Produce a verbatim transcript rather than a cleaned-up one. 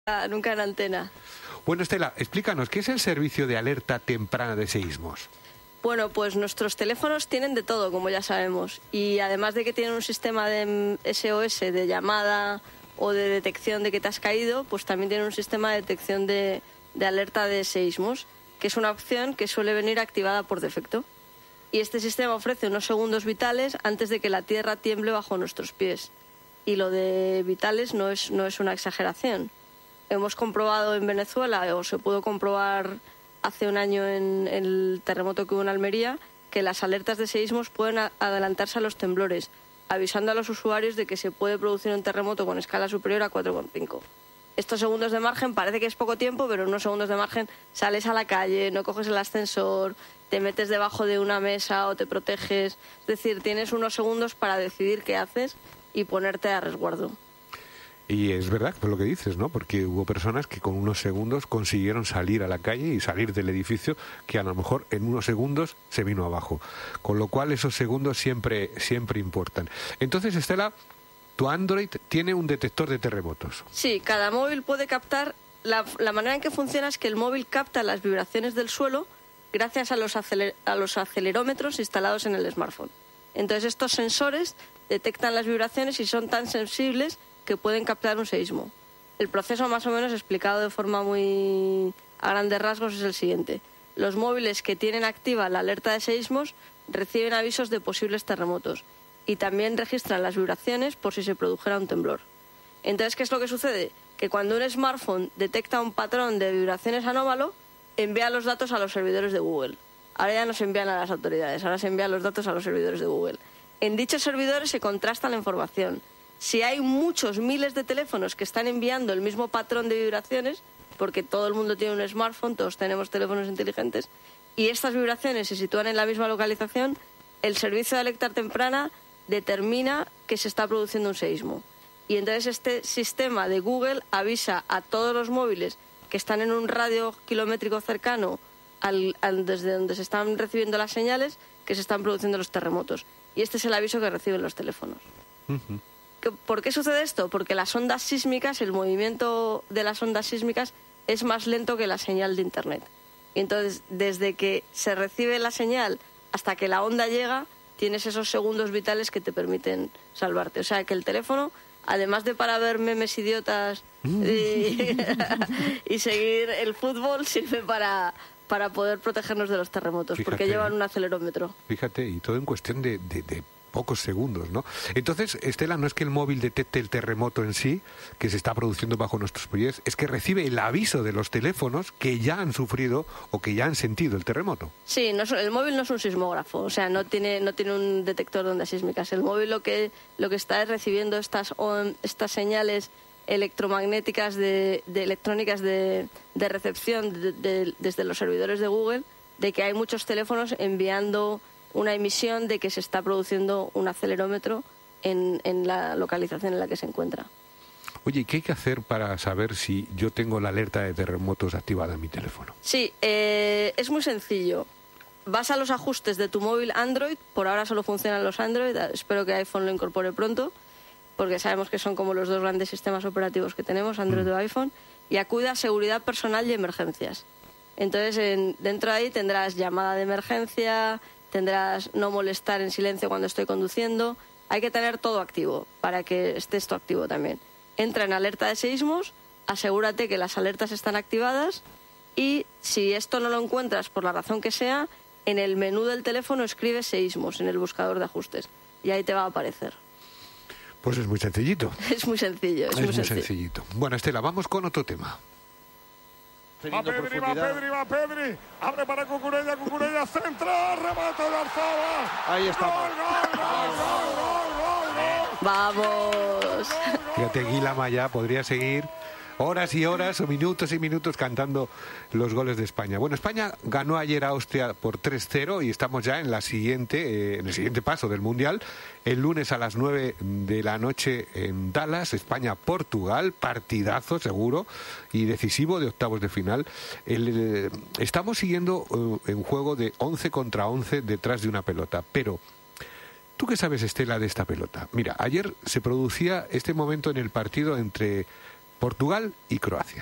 nunca en antena. Bueno, Estela, explícanos, ¿qué es el servicio de alerta temprana de seísmos? Bueno, pues nuestros teléfonos tienen de todo, como ya sabemos. Y además de que tienen un sistema de S O S de llamada o de detección de que te has caído, pues también tienen un sistema de detección de, de alerta de seísmos, que es una opción que suele venir activada por defecto. Y este sistema ofrece unos segundos vitales antes de que la tierra tiemble bajo nuestros pies. Y lo de vitales no es, no es una exageración. Hemos comprobado en Venezuela, o se pudo comprobar hace un año en el terremoto que hubo en Almería, que las alertas de seísmos pueden adelantarse a los temblores, avisando a los usuarios de que se puede producir un terremoto con escala superior a cuatro coma cinco. Estos segundos de margen parece que es poco tiempo, pero en unos segundos de margen sales a la calle, no coges el ascensor, te metes debajo de una mesa o te proteges. Es decir, tienes unos segundos para decidir qué haces y ponerte a resguardo. Y es verdad, por lo que dices, ¿no? Porque hubo personas que con unos segundos consiguieron salir a la calle y salir del edificio, que a lo mejor en unos segundos se vino abajo. Con lo cual esos segundos siempre, siempre importan. Entonces, Estela, tu Android tiene un detector de terremotos. Sí, cada móvil puede captar... La, la manera en que funciona es que el móvil capta las vibraciones del suelo gracias a los, aceler, a los acelerómetros instalados en el smartphone. Entonces estos sensores detectan las vibraciones y son tan sensibles que pueden captar un seísmo. El proceso, más o menos explicado de forma muy a grandes rasgos, es el siguiente. Los móviles que tienen activa la alerta de seísmos reciben avisos de posibles terremotos y también registran las vibraciones por si se produjera un temblor. Entonces, ¿qué es lo que sucede? Que cuando un smartphone detecta un patrón de vibraciones anómalo, envía los datos a los servidores de Google. Ahora ya no se envían a las autoridades, ahora se envían los datos a los servidores de Google. En dichos servidores se contrasta la información. Si hay muchos miles de teléfonos que están enviando el mismo patrón de vibraciones, porque todo el mundo tiene un smartphone, todos tenemos teléfonos inteligentes, y estas vibraciones se sitúan en la misma localización, el servicio de alerta temprana determina que se está produciendo un seísmo. Y entonces este sistema de Google avisa a todos los móviles que están en un radio kilométrico cercano al, al, desde donde se están recibiendo las señales que se están produciendo los terremotos. Y este es el aviso que reciben los teléfonos. Uh-huh. ¿Por qué sucede esto? Porque las ondas sísmicas, el movimiento de las ondas sísmicas es más lento que la señal de Internet. Y entonces, desde que se recibe la señal hasta que la onda llega, tienes esos segundos vitales que te permiten salvarte. O sea, que el teléfono, además de para ver memes idiotas y, y seguir el fútbol, sirve para, para poder protegernos de los terremotos, fíjate, porque llevan un acelerómetro. Fíjate, y todo en cuestión de... de, de... pocos segundos, ¿no? Entonces, Estela, no es que el móvil detecte el terremoto en sí, que se está produciendo bajo nuestros pies, es que recibe el aviso de los teléfonos que ya han sufrido o que ya han sentido el terremoto. Sí, no, el móvil no es un sismógrafo, o sea, no tiene no tiene un detector de ondas sísmicas. El móvil lo que lo que está es recibiendo estas on, estas señales electromagnéticas de, de electrónicas de, de recepción de, de, desde los servidores de Google, de que hay muchos teléfonos enviando una emisión de que se está produciendo un acelerómetro en, en la localización en la que se encuentra. Oye, ¿qué hay que hacer para saber si yo tengo la alerta de terremotos activada en mi teléfono? Sí, eh, es muy sencillo. Vas a los ajustes de tu móvil Android, por ahora solo funcionan los Android, espero que iPhone lo incorpore pronto, porque sabemos que son como los dos grandes sistemas operativos que tenemos, Android mm. o iPhone, y acude a seguridad personal y emergencias. Entonces, en, dentro de ahí tendrás llamada de emergencia, tendrás no molestar en silencio cuando estoy conduciendo. Hay que tener todo activo para que esté esto activo también. Entra en alerta de seísmos, asegúrate que las alertas están activadas y si esto no lo encuentras por la razón que sea, en el menú del teléfono escribe seísmos en el buscador de ajustes y ahí te va a aparecer. Pues es muy sencillito. Es muy sencillo. Es, es muy, muy sencillo. sencillito. Bueno, Estela, vamos con otro tema. Va Pedri, va Pedri, va Pedri. Abre para Cucurella, Cucurella centra, remate de Arzaba. Ahí está. Gol, gol, gol, gol, gol, gol, gol. Vamos. Fíjate, Guilama ya podría seguir horas y horas o minutos y minutos cantando los goles de España. Bueno, España ganó ayer a Austria por tres cero y estamos ya en la siguiente, eh, en el siguiente paso del Mundial. El lunes a las nueve de la noche en Dallas, España-Portugal, partidazo seguro y decisivo de octavos de final. El, eh, estamos siguiendo eh, un juego de once contra once detrás de una pelota, pero ¿tú qué sabes, Estela, de esta pelota? Mira, ayer se producía este momento en el partido entre Portugal y Croacia.